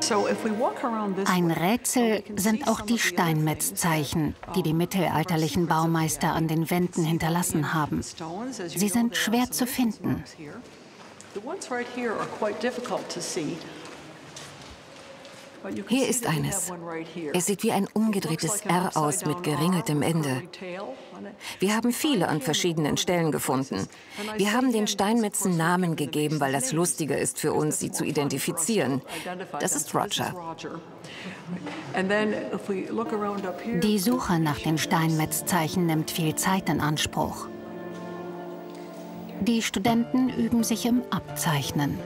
Ein Rätsel sind auch die Steinmetzzeichen, die die mittelalterlichen Baumeister an den Wänden hinterlassen haben. Sie sind schwer zu finden. Hier ist eines. Es sieht wie ein umgedrehtes R aus mit geringeltem Ende. Wir haben viele an verschiedenen Stellen gefunden. Wir haben den Steinmetzen Namen gegeben, weil das lustiger ist für uns, sie zu identifizieren. Das ist Roger. Die Suche nach den Steinmetzzeichen nimmt viel Zeit in Anspruch. Die Studenten üben sich im Abzeichnen.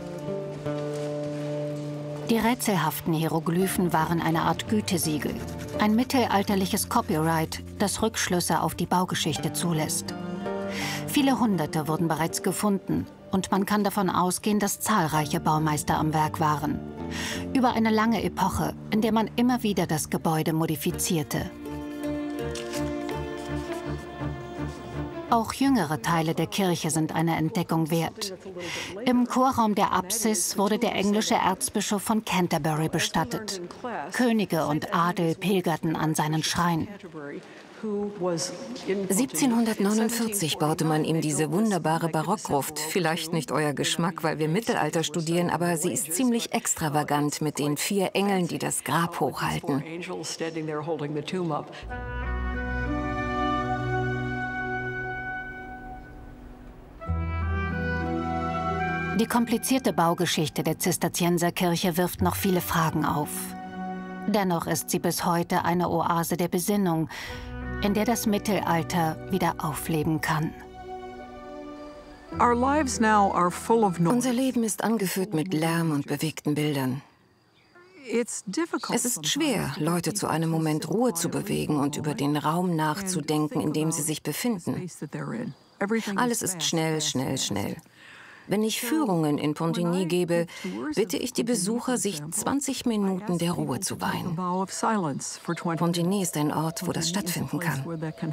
Die rätselhaften Hieroglyphen waren eine Art Gütesiegel, ein mittelalterliches Copyright, das Rückschlüsse auf die Baugeschichte zulässt. Viele Hunderte wurden bereits gefunden und man kann davon ausgehen, dass zahlreiche Baumeister am Werk waren. Über eine lange Epoche, in der man immer wieder das Gebäude modifizierte. Auch jüngere Teile der Kirche sind eine Entdeckung wert. Im Chorraum der Apsis wurde der englische Erzbischof von Canterbury bestattet. Könige und Adel pilgerten an seinen Schrein. 1749 baute man ihm diese wunderbare Barockgruft. Vielleicht nicht euer Geschmack, weil wir Mittelalter studieren, aber sie ist ziemlich extravagant mit den 4 Engeln, die das Grab hochhalten. Die komplizierte Baugeschichte der Zisterzienserkirche wirft noch viele Fragen auf. Dennoch ist sie bis heute eine Oase der Besinnung, in der das Mittelalter wieder aufleben kann. Unser Leben ist angefüllt mit Lärm und bewegten Bildern. Es ist schwer, Leute zu einem Moment Ruhe zu bewegen und über den Raum nachzudenken, in dem sie sich befinden. Alles ist schnell, schnell, schnell. Wenn ich Führungen in Pontigny gebe, bitte ich die Besucher, sich 20 Minuten der Ruhe zu weihen. Pontigny ist ein Ort, wo das stattfinden kann.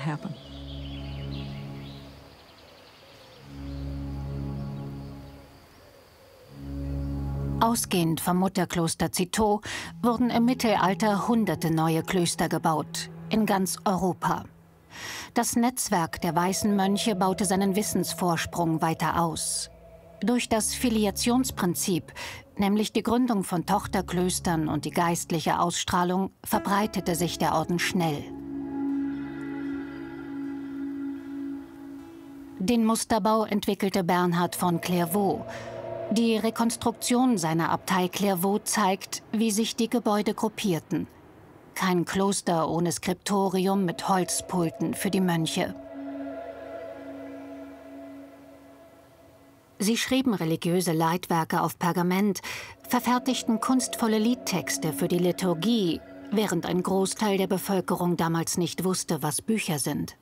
Ausgehend vom Mutterkloster Citeaux wurden im Mittelalter hunderte neue Klöster gebaut, in ganz Europa. Das Netzwerk der weißen Mönche baute seinen Wissensvorsprung weiter aus. Durch das Filiationsprinzip, nämlich die Gründung von Tochterklöstern und die geistliche Ausstrahlung, verbreitete sich der Orden schnell. Den Musterbau entwickelte Bernhard von Clairvaux. Die Rekonstruktion seiner Abtei Clairvaux zeigt, wie sich die Gebäude gruppierten. Kein Kloster ohne Skriptorium mit Holzpulten für die Mönche. Sie schrieben religiöse Leitwerke auf Pergament, verfertigten kunstvolle Liedtexte für die Liturgie, während ein Großteil der Bevölkerung damals nicht wusste, was Bücher sind.